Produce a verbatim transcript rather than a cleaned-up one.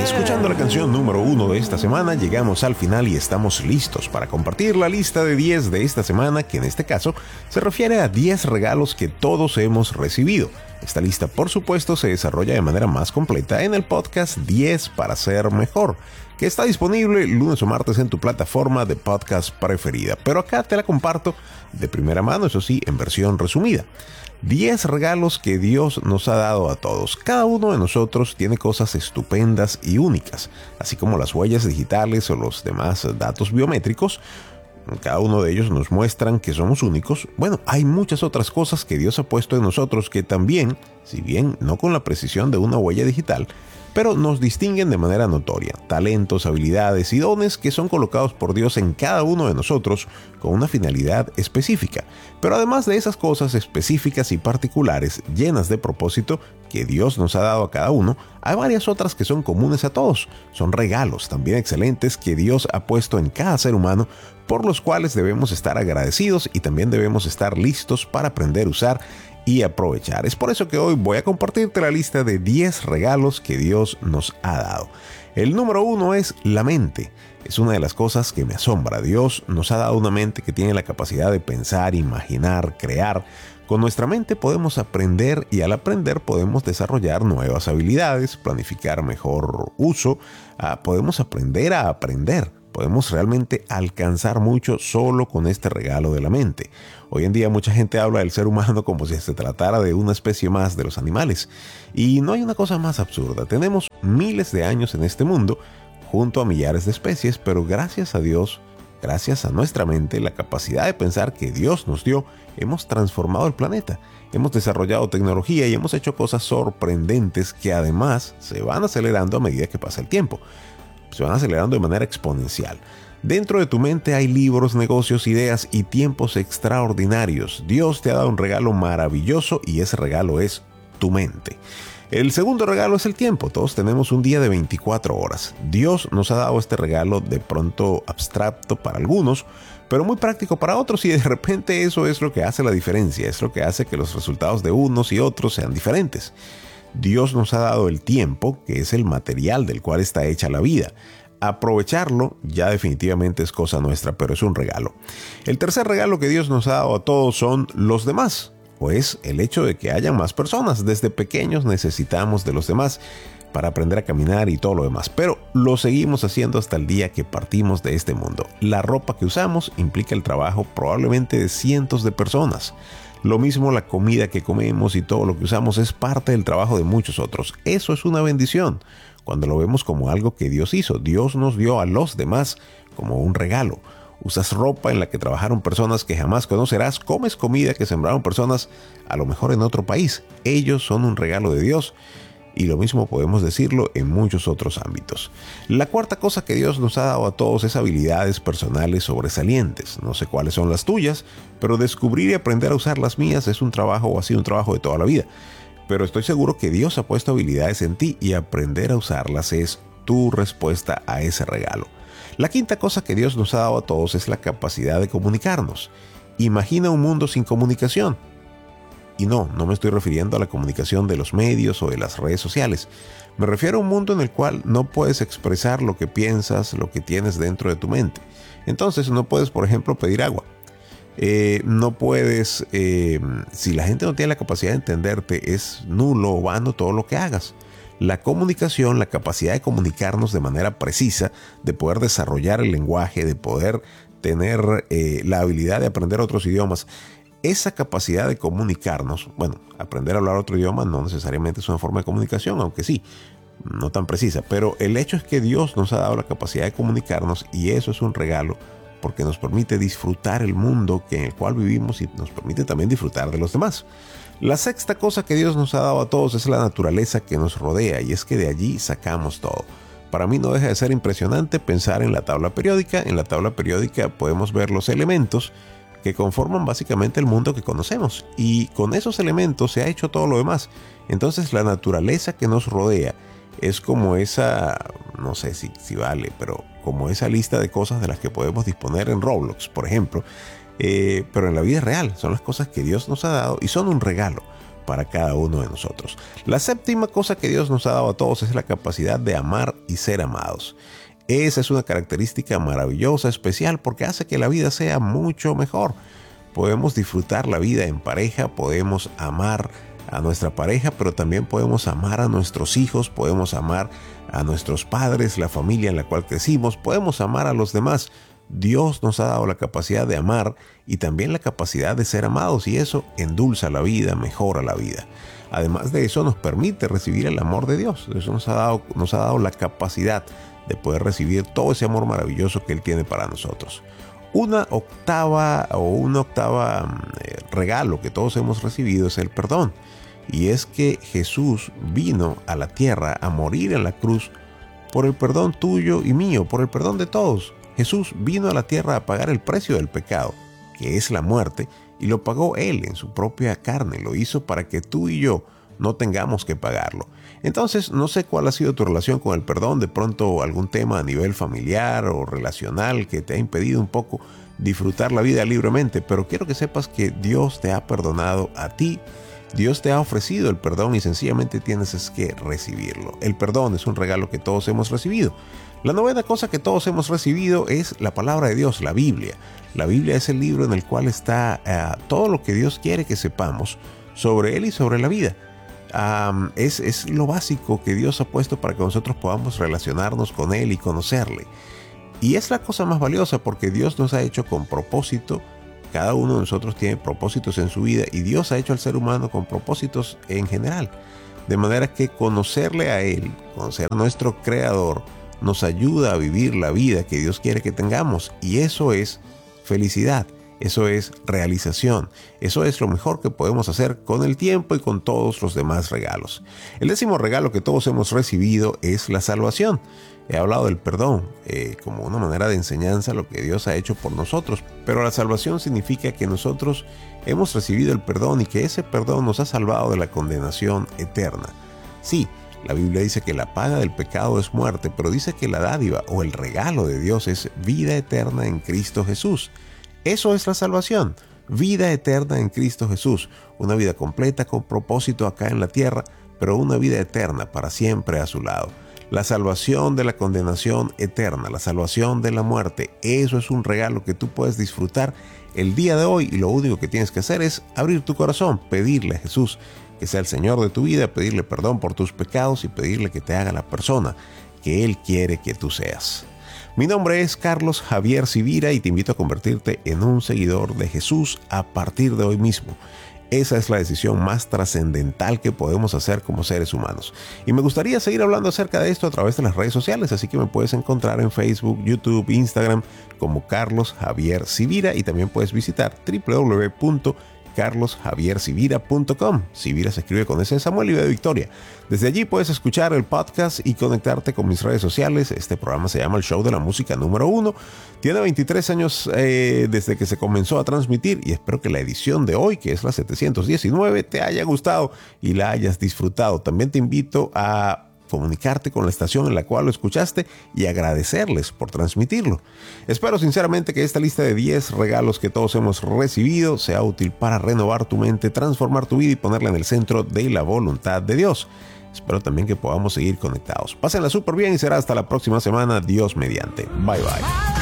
Escuchando la canción número uno de esta semana, llegamos al final y estamos listos para compartir la lista de diez de esta semana, que en este caso se refiere a diez regalos que todos hemos recibido. Esta lista, por supuesto, se desarrolla de manera más completa en el podcast diez para ser mejor, que está disponible lunes o martes en tu plataforma de podcast preferida. Pero acá te la comparto de primera mano, eso sí, en versión resumida. diez regalos que Dios nos ha dado a todos. Cada uno de nosotros tiene cosas estupendas y únicas, así como las huellas digitales o los demás datos biométricos. Cada uno de ellos nos muestran que somos únicos. Bueno, hay muchas otras cosas que Dios ha puesto en nosotros que también, si bien no con la precisión de una huella digital, pero nos distinguen de manera notoria. Talentos, habilidades y dones que son colocados por Dios en cada uno de nosotros con una finalidad específica. Pero además de esas cosas específicas y particulares, llenas de propósito, que Dios nos ha dado a cada uno, hay varias otras que son comunes a todos. Son regalos también excelentes que Dios ha puesto en cada ser humano, por los cuales debemos estar agradecidos y también debemos estar listos para aprender a usar y aprovechar. Es por eso que hoy voy a compartirte la lista de diez regalos que Dios nos ha dado. El número uno es la mente. Es una de las cosas que me asombra. Dios nos ha dado una mente que tiene la capacidad de pensar, imaginar, crear. Con nuestra mente podemos aprender y al aprender podemos desarrollar nuevas habilidades, planificar mejor uso, uh, podemos aprender a aprender. Podemos realmente alcanzar mucho solo con este regalo de la mente. Hoy en día mucha gente habla del ser humano como si se tratara de una especie más de los animales. Y no hay una cosa más absurda. Tenemos miles de años en este mundo, junto a millares de especies, pero gracias a Dios, gracias a nuestra mente, la capacidad de pensar que Dios nos dio, hemos transformado el planeta. Hemos desarrollado tecnología y hemos hecho cosas sorprendentes que además se van acelerando a medida que pasa el tiempo. Se van acelerando de manera exponencial. Dentro de tu mente hay libros, negocios, ideas y tiempos extraordinarios. Dios te ha dado un regalo maravilloso y ese regalo es tu mente. El segundo regalo es el tiempo. Todos tenemos un día de veinticuatro horas. Dios nos ha dado este regalo de pronto abstracto para algunos, pero muy práctico para otros, y de repente eso es lo que hace la diferencia. Es lo que hace que los resultados de unos y otros sean diferentes. Dios nos ha dado el tiempo, que es el material del cual está hecha la vida. Aprovecharlo ya definitivamente es cosa nuestra, pero es un regalo. El tercer regalo que Dios nos ha dado a todos son los demás, o es el hecho de que haya más personas. Desde pequeños necesitamos de los demás para aprender a caminar y todo lo demás, pero lo seguimos haciendo hasta el día que partimos de este mundo. La ropa que usamos implica el trabajo probablemente de cientos de personas. Lo mismo la comida que comemos y todo lo que usamos es parte del trabajo de muchos otros. Eso es una bendición cuando lo vemos como algo que Dios hizo. Dios nos dio a los demás como un regalo. Usas ropa en la que trabajaron personas que jamás conocerás. Comes comida que sembraron personas a lo mejor en otro país. Ellos son un regalo de Dios. Y lo mismo podemos decirlo en muchos otros ámbitos. La cuarta cosa que Dios nos ha dado a todos es habilidades personales sobresalientes. No sé cuáles son las tuyas, pero descubrir y aprender a usar las mías es un trabajo o ha sido un trabajo de toda la vida. Pero estoy seguro que Dios ha puesto habilidades en ti y aprender a usarlas es tu respuesta a ese regalo. La quinta cosa que Dios nos ha dado a todos es la capacidad de comunicarnos. Imagina un mundo sin comunicación. Y no, no me estoy refiriendo a la comunicación de los medios o de las redes sociales. Me refiero a un mundo en el cual no puedes expresar lo que piensas, lo que tienes dentro de tu mente. Entonces no puedes, por ejemplo, pedir agua. Eh, no puedes, eh, si la gente no tiene la capacidad de entenderte, es nulo o vano todo lo que hagas. La comunicación, la capacidad de comunicarnos de manera precisa, de poder desarrollar el lenguaje, de poder tener eh, la habilidad de aprender otros idiomas. Esa capacidad de comunicarnos, bueno, aprender a hablar otro idioma no necesariamente es una forma de comunicación, aunque sí, no tan precisa, pero el hecho es que Dios nos ha dado la capacidad de comunicarnos y eso es un regalo porque nos permite disfrutar el mundo en el cual vivimos y nos permite también disfrutar de los demás. La sexta cosa que Dios nos ha dado a todos es la naturaleza que nos rodea y es que de allí sacamos todo. Para mí no deja de ser impresionante pensar en la tabla periódica. En la tabla periódica podemos ver los elementos que conforman básicamente el mundo que conocemos y con esos elementos se ha hecho todo lo demás. Entonces la naturaleza que nos rodea es como esa, no sé si, si vale, pero como esa lista de cosas de las que podemos disponer en Roblox, por ejemplo, eh, pero en la vida real son las cosas que Dios nos ha dado y son un regalo. para cada uno de nosotros. La séptima cosa que Dios nos ha dado a todos es la capacidad de amar y ser amados. Esa es una característica maravillosa, especial, porque hace que la vida sea mucho mejor. Podemos disfrutar la vida en pareja, podemos amar a nuestra pareja, pero también podemos amar a nuestros hijos, podemos amar a nuestros padres, la familia en la cual crecimos, podemos amar a los demás. Dios nos ha dado la capacidad de amar y también la capacidad de ser amados, y eso endulza la vida, mejora la vida. Además de eso, nos permite recibir el amor de Dios. Eso nos ha dado, nos ha dado la capacidad de poder recibir todo ese amor maravilloso que Él tiene para nosotros. Una octava o un octava eh, regalo que todos hemos recibido es el perdón. Y es que Jesús vino a la tierra a morir en la cruz por el perdón tuyo y mío, por el perdón de todos. Jesús vino a la tierra a pagar el precio del pecado, que es la muerte, y lo pagó Él en su propia carne. Lo hizo para que tú y yo no tengamos que pagarlo. Entonces, no sé cuál ha sido tu relación con el perdón, de pronto algún tema a nivel familiar o relacional que te ha impedido un poco disfrutar la vida libremente, pero quiero que sepas que Dios te ha perdonado a ti. Dios te ha ofrecido el perdón y sencillamente tienes es que recibirlo. El perdón es un regalo que todos hemos recibido. La novena cosa que todos hemos recibido es la palabra de Dios, la Biblia. La Biblia es el libro en el cual está uh, todo lo que Dios quiere que sepamos sobre Él y sobre la vida. Um, es, es lo básico que Dios ha puesto para que nosotros podamos relacionarnos con Él y conocerle. Y es la cosa más valiosa porque Dios nos ha hecho con propósito. Cada uno de nosotros tiene propósitos en su vida y Dios ha hecho al ser humano con propósitos en general. De manera que conocerle a Él, conocer a nuestro Creador, nos ayuda a vivir la vida que Dios quiere que tengamos. Y eso es felicidad. Eso es realización. Eso es lo mejor que podemos hacer con el tiempo y con todos los demás regalos. El décimo regalo que todos hemos recibido es la salvación. He hablado del perdón eh, como una manera de enseñanza, lo que Dios ha hecho por nosotros. Pero la salvación significa que nosotros hemos recibido el perdón y que ese perdón nos ha salvado de la condenación eterna. Sí, la Biblia dice que la paga del pecado es muerte, pero dice que la dádiva o el regalo de Dios es vida eterna en Cristo Jesús. Eso es la salvación, vida eterna en Cristo Jesús, una vida completa con propósito acá en la tierra, pero una vida eterna para siempre a su lado. La salvación de la condenación eterna, la salvación de la muerte, eso es un regalo que tú puedes disfrutar el día de hoy y lo único que tienes que hacer es abrir tu corazón, pedirle a Jesús que sea el Señor de tu vida, pedirle perdón por tus pecados y pedirle que te haga la persona que Él quiere que tú seas. Mi nombre es Carlos Javier Sivira y te invito a convertirte en un seguidor de Jesús a partir de hoy mismo. Esa es la decisión más trascendental que podemos hacer como seres humanos. Y me gustaría seguir hablando acerca de esto a través de las redes sociales, así que me puedes encontrar en Facebook, YouTube, Instagram como Carlos Javier Sivira y también puedes visitar w w w punto carlos javier sivira punto com. Sivira se escribe con S de Samuel y B de Victoria. Desde allí puedes escuchar el podcast y conectarte con mis redes sociales. Este programa se llama El Show de la Música número uno. Tiene veintitrés años eh, desde que se comenzó a transmitir y espero que la edición de hoy, que es la setecientos diecinueve, te haya gustado y la hayas disfrutado. También te invito a comunicarte con la estación en la cual lo escuchaste y agradecerles por transmitirlo. Espero sinceramente que esta lista de diez regalos que todos hemos recibido sea útil para renovar tu mente, transformar tu vida y ponerla en el centro de la voluntad de Dios. Espero también que podamos seguir conectados. Pásenla súper bien y será hasta la próxima semana. Dios mediante. Bye bye.